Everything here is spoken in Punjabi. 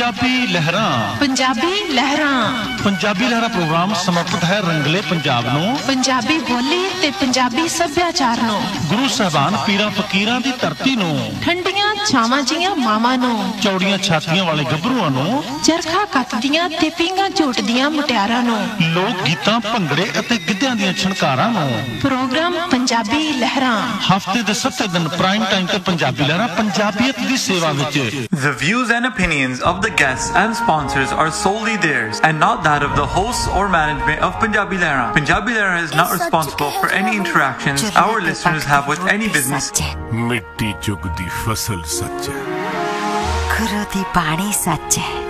ਪੰਜਾਬੀ ਲਹਿਰਾਂ ਪ੍ਰੋਗਰਾਮ ਸਮਰਪਿਤ ਹੈ ਰੰਗਲੇ ਪੰਜਾਬ ਨੂੰ, ਪੰਜਾਬੀ ਬੋਲੀ ਤੇ ਪੰਜਾਬੀ ਸੱਭਿਆਚਾਰ ਨੂੰ, ਗੁਰੂ ਸਾਹਿਬਾਨ ਪੀਰਾਂ ਫਕੀਰਾਂ ਦੀ ਧਰਤੀ ਨੂੰ, ਠੰਡੀਆਂ ਛਾਵਾਂ ਜੀਆਂ ਮਾਵਾਂ ਨੂੰ, ਚੌੜੀਆਂ ਛਾਤੀਆਂ ਵਾਲੇ ਗੱਭਰੂਆਂ ਨੂੰ, ਚਰਖਾ ਕੱਤਦੀਆਂ ਤੇ ਪੀਂਘਾਂ ਝੂਟਦੀਆਂ ਮੁਟਿਆਰਾਂ ਨੂੰ, ਲੋਕ ਗੀਤਾਂ ਭੰਗੜੇ ਅਤੇ ਗਿੱਧਿਆਂ ਦੀਆਂ ਛਣਕਾਰਾਂ ਨੂੰ। ਪ੍ਰੋਗਰਾਮ ਪੰਜਾਬੀ ਲਹਿਰਾਂ ਹਫ਼ਤੇ ਦੇ 7 ਦਿਨ ਪ੍ਰਾਈਮ ਟਾਈਮ ਤੇ ਪੰਜਾਬੀ ਲਹਿਰਾਂ ਪੰਜਾਬੀਅਤ ਦੀ ਸੇਵਾ ਵਿੱਚ। The views and opinions of the guests and sponsors are solely theirs and not that of the hosts or management of Punjabi Lehra. Punjabi Lehra is not responsible for any interactions our listeners have with any business. ਮਿੱਟੀ ਚੁਗਦੀ ਫਸਲ ਸੱਚ ਹੈ, ਗੁਰੂ ਦੀ ਬਾਣੀ ਸੱਚ ਹੈ।